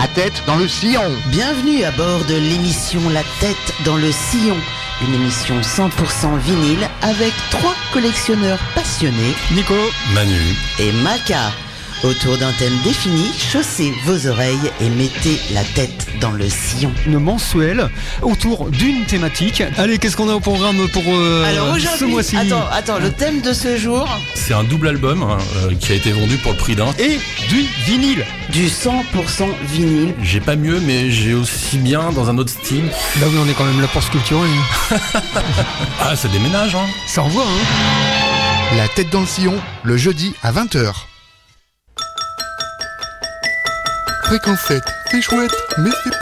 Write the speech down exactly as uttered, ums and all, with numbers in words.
tête dans le sillon. Bienvenue à bord de l'émission La tête dans le sillon. Une émission cent pour cent vinyle avec trois collectionneurs passionnés, Nico, Manu et Maca. Autour d'un thème défini, chaussez vos oreilles et mettez la tête dans le sillon. une mensuelle autour d'une thématique. Allez, qu'est-ce qu'on a au programme pour euh, Alors ce aujourd'hui, mois-ci? attends, attends, le thème de ce jour, C'est un double album hein, euh, qui a été vendu pour le prix d'un. Et du vinyle. du cent pour cent vinyle. J'ai pas mieux, mais j'ai aussi bien dans un autre style. Bah oui, on est quand même là pour se culturer. Ah, ça déménage, hein. Ça envoie, hein. La tête dans le sillon, le jeudi à vingt heures. Fréquence sept, c'est chouette, mais c'est